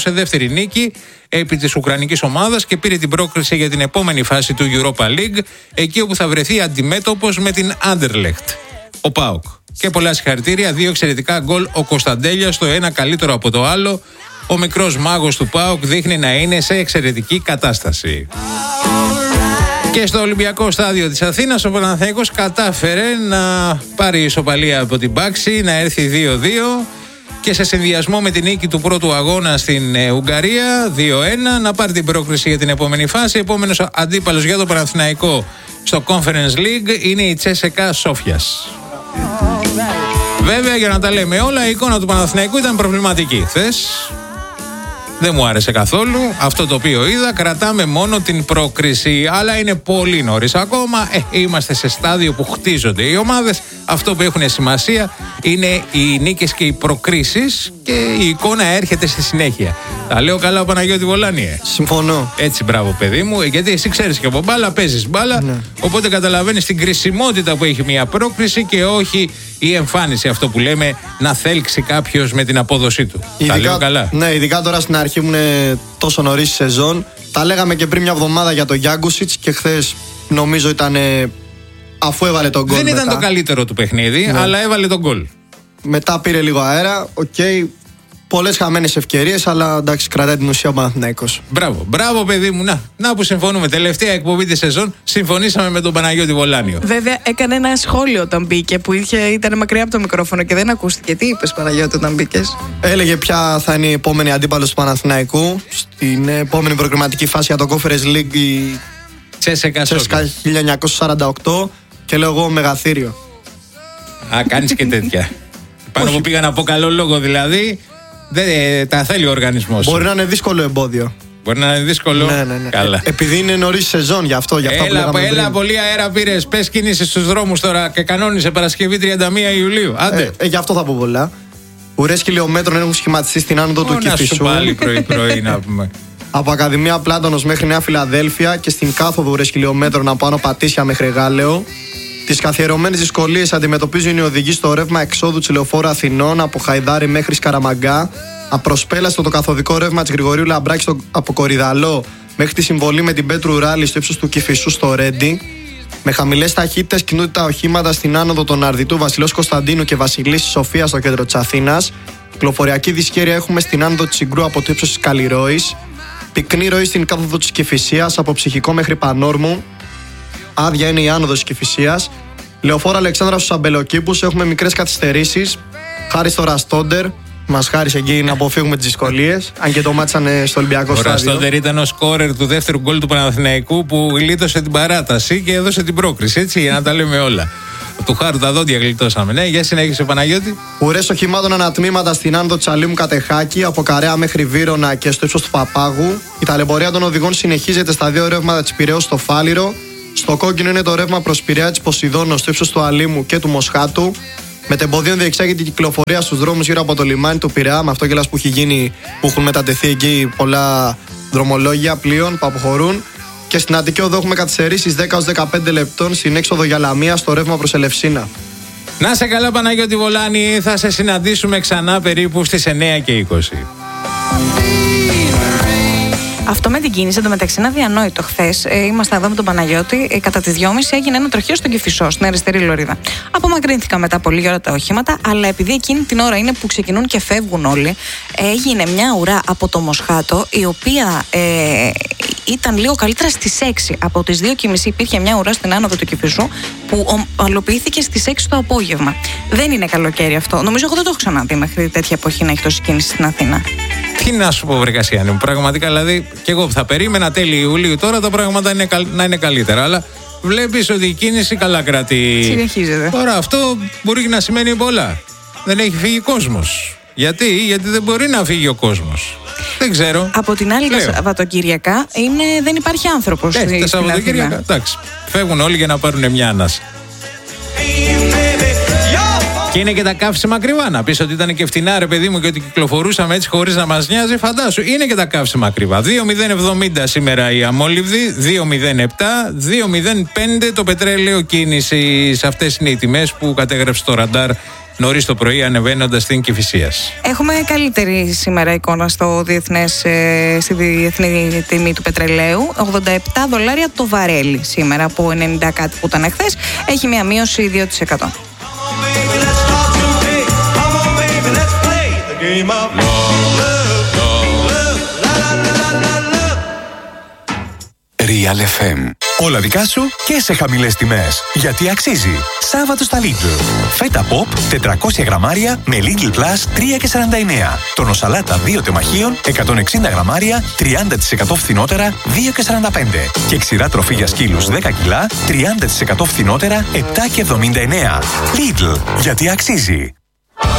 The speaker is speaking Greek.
σημείωσε δεύτερη νίκη επί της ουκρανικής ομάδας και πήρε την πρόκριση για την επόμενη φάση του Europa League, εκεί όπου θα βρεθεί αντιμέτωπος με την Anderlecht, ο ΠΑΟΚ. Και πολλά συγχαρητήρια, 2 εξαιρετικά γκολ ο Κωνσταντέλιας, το ένα καλύτερο από το άλλο. Ο μικρός μάγος του ΠΑΟΚ δείχνει να είναι σε εξαιρετική κατάσταση. Και στο Ολυμπιακό στάδιο της Αθήνας ο Παναθηναϊκός κατάφερε να πάρει ισοπαλία από την Πάξη, να έρθει 2-2 και σε συνδυασμό με την νίκη του πρώτου αγώνα στην Ουγγαρία 2-1 να πάρει την πρόκριση για την επόμενη φάση. Επόμενος αντίπαλος για το Παναθηναϊκό στο Conference League είναι η Τσέσεκα Σόφιας. Βέβαια, για να τα λέμε όλα, η εικόνα του Παναθηναϊκού ήταν προβληματική χθες. Δεν μου άρεσε καθόλου αυτό το οποίο είδα. Κρατάμε μόνο την πρόκριση, αλλά είναι πολύ νωρίς ακόμα. Είμαστε σε στάδιο που χτίζονται οι ομάδες. Αυτό που έχουν σημασία είναι οι νίκες και οι προκρίσεις και η εικόνα έρχεται στη συνέχεια. Τα λέω καλά, Παναγιώτη Βολάνιε? Συμφωνώ. Έτσι, μπράβο παιδί μου, γιατί εσύ ξέρεις και από μπάλα, παίζεις μπάλα, ναι. Οπότε καταλαβαίνεις την κρισιμότητα που έχει μια πρόκριση και όχι η εμφάνιση, αυτό που λέμε, να θέλξει κάποιος με την απόδοσή του. Ειδικά, τα λέω καλά. Ναι, ειδικά τώρα στην αρχή μου είναι τόσο νωρίς η σεζόν. Τα λέγαμε και πριν μια εβδομάδα για τον Γιάνγκουσιτς και χθες νομίζω ήταν αφού έβαλε τον γκολ. Δεν ήταν το καλύτερο του παιχνίδι, ναι, αλλά έβαλε τον γκολ. Μετά πήρε λίγο αέρα, πολλές χαμένες ευκαιρίες, αλλά εντάξει, κρατάει την ουσία ο Παναθηναϊκός. Μπράβο, μπράβο παιδί μου. Να που συμφωνούμε. Τελευταία εκπομπή της σεζόν συμφωνήσαμε με τον Παναγιώτη Βολάνιο. Βέβαια, έκανε ένα σχόλιο όταν μπήκε που ήταν μακριά από το μικρόφωνο και δεν ακούστηκε. Τι είπες, Παναγιώτη, όταν μπήκες? Έλεγε ποια θα είναι η επόμενη αντίπαλος του Παναθηναϊκού στην επόμενη προκριματική φάση για το Conference League, η Τσέσεκα 1948, και λέω εγώ μεγαθύριο. Α, κάνεις και τέτοια. Πάνω που πήγα να πω καλό λόγο δηλαδή. Δεν τα θέλει ο οργανισμός. Μπορεί να είναι δύσκολο εμπόδιο. Μπορεί να είναι δύσκολο. Ναι. Καλά. Επειδή είναι νωρίς σεζόν, γι' αυτό έλα, πολύ αέρα πήρες. Πες κίνηση στους δρόμους τώρα και κανόνισε Παρασκευή 31 Ιουλίου. Άντε. Γι' αυτό θα πω πολλά. Ουρές χιλιόμετρων έχουν σχηματιστεί στην άνοδο του Κηφισού. Πάλι πρωί να πούμε. Από Ακαδημία Πλάτωνος μέχρι Νέα Φιλαδέλφια και στην κάθοδο ουρές χιλιόμετρων από Άνω Πατήσια μέχρι Γάλεο. Τις καθιερωμένες δυσκολίες αντιμετωπίζουν οι οδηγοί στο ρεύμα εξόδου της Λεωφόρου Αθηνών από Χαϊδάρη μέχρι Σκαραμαγκά. Απροσπέλαστο το καθοδικό ρεύμα της Γρηγορίου Λαμπράκη από Κορυδαλό μέχρι τη συμβολή με την Πέτρου Ράλη στο ύψος του Κηφισού στο Ρέντι. Με χαμηλές ταχύτητες κινούνται τα οχήματα στην άνοδο των Αρδιτού Βασιλός Κωνσταντίνου και Βασιλής Σοφία στο κέντρο της Αθήνας. Κυκλοφοριακή δυσχέρεια έχουμε στην άνοδο της Συγκρού από το ύψος της Καλλιρόης. Πυκνή ροή στην κάθοδο της Κηφισίας από Ψυχικό μέχρι Πανόρμου. Άδεια είναι η άνοδος της Κηφισίας. Λεωφόρο Αλεξάνδρα στους Αμπελοκήπους έχουμε μικρές καθυστερήσεις. Χάρη στο Ραστόντερ. Μας χάρισε εκεί να αποφύγουμε τις δυσκολίες. Αν και το μάτσαν στο Ολυμπιακό στάδιο. Ο Ραστόντερ ήταν ο σκόρερ του δεύτερου γκολ του Παναθηναϊκού που γλίτωσε την παράταση και έδωσε την πρόκριση. Έτσι, για να τα λέμε όλα. Του χάρου τα δόντια γλιτώσαμε. Ναι, για συνέχισε, Παναγιώτη. Ουρές οχημάτων ανατμήματα στην άνοδο Τσαλίμου Κατεχάκη, από Καρέα μέχρι Βύρωνα και στο ύψος του Παπάγου. Η ταλαιπωρία των οδηγών συνεχίζεται στα δύο ρεύματα της Πειραιώς στο Φάληρο. Στο κόκκινο είναι το ρεύμα προς Πειραιά της Ποσειδώνος στο ύψος του Αλήμου και του Μοσχάτου. Μετεμποδίων διεξάγεται η κυκλοφορία στους δρόμους γύρω από το λιμάνι του Πειραιά, με αυτόγελας που έχει γίνει, που έχουν μετατεθεί εκεί πολλά δρομολόγια πλοίων που αποχωρούν. Και στην Αττική Οδό έχουμε καθυστερήσεις 10-15 λεπτών στην έξοδο για Λαμία στο ρεύμα προς Ελευσίνα. Να σε καλά, Παναγιώτη Βολάνη, θα σε συναντήσουμε ξανά περίπου στις 9 και 20. Αυτό με την κίνηση, εντωμεταξύ, είναι αδιανόητο. Χθες ήμασταν εδώ με τον Παναγιώτη. Κατά τις 2.30 έγινε ένα τροχείο στον Κηφισό, στην αριστερή λωρίδα. Απομακρύνθηκαν μετά πολύ ώρα τα οχήματα, αλλά επειδή εκείνη την ώρα είναι που ξεκινούν και φεύγουν όλοι, έγινε μια ουρά από το Μοσχάτο, η οποία ήταν λίγο καλύτερα στις 6. Από τις 2.30 υπήρχε μια ουρά στην άνοδο του Κηφισού, που ομαλοποιήθηκε στις 6 το απόγευμα. Δεν είναι καλοκαίρι αυτό. Νομίζω εγώ δεν το έχω ξαναδεί μέχρι τέτοια εποχή να έχει τόση κίνηση στην Αθήνα. Τι να σου πω, βρε Κασιάννη μου, πραγματικά δηλαδή και εγώ θα περίμενα τέλη Ιουλίου τώρα τα πράγματα να είναι καλύτερα. Αλλά βλέπεις ότι η κίνηση καλά κρατεί. Συνεχίζεται. Τώρα αυτό μπορεί να σημαίνει πολλά. Δεν έχει φύγει κόσμος. Γιατί δεν μπορεί να φύγει ο κόσμος. Δεν ξέρω. Από την άλλη, τα Σαββατοκύριακα δεν υπάρχει άνθρωπος. Τα Σαββατοκύριακα, εντάξει. Φεύγουν όλοι για να πάρουν μια ανάσα. Και είναι και τα καύσιμα ακριβά. Να πεις ότι ήταν και φτηνά, ρε παιδί μου, και ότι κυκλοφορούσαμε έτσι χωρίς να μας νοιάζει, φαντάσου. Είναι και τα καύσιμα ακριβά. 2.070 σήμερα η αμόλυβδη, 2.07, 2.05 το πετρέλαιο κίνησης. Αυτές είναι οι τιμές που κατέγραψε το ραντάρ νωρίς το πρωί ανεβαίνοντας στην Κηφισίας. Έχουμε καλύτερη σήμερα εικόνα στη διεθνή τιμή του πετρελαίου. $87 το βαρέλι σήμερα από 90 κάτι που ήταν εχθές. Έχει μια μείωση 2%. Real FM. Όλα δικά σου και σε χαμηλές τιμές. Γιατί αξίζει. Σάββατο στα Lidl. Φέτα Pop 400 γραμμάρια με Lidl Plus 3,49. Τόνο σαλάτα 2 τεμαχίων 160 γραμμάρια 30% φθηνότερα 2,45. Και ξηρά τροφή για σκύλους 10 κιλά 30% φθηνότερα 7,79. Lidl. Γιατί αξίζει.